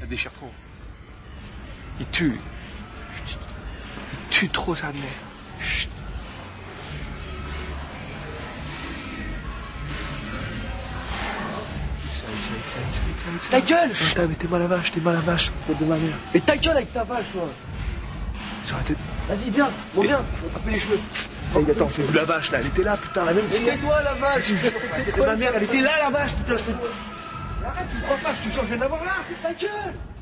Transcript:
déchire trop. Il tue. Il tue trop sa mère. Chut. Ta gueule! Putain, mais t'es mal à vache, t'es mal à vache, de ma mère. Mais ta gueule avec ta vache, toi! Sur la tête. Vas-y, viens, bon, viens, on va taper les cheveux. Attends, j'ai vu la vache là, elle était là, putain, la même. Mais c'est toi la vache! C'était ma mère, elle était là la vache, putain, je te. Arrête, tu me crois pas, je te jure, je viens d'avoir là! Ta gueule!